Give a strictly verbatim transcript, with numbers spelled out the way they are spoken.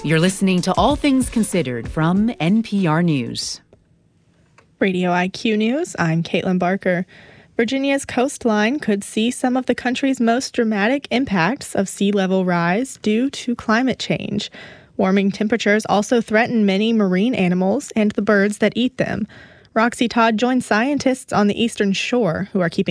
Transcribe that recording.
You're listening to All Things Considered from N P R News. Radio I Q News, I'm Caitlin Barker. Virginia's coastline could see some of the country's most dramatic impacts of sea level rise due to climate change. Warming temperatures also threaten many marine animals and the birds that eat them. Roxy Todd joins scientists on the eastern shore who are keeping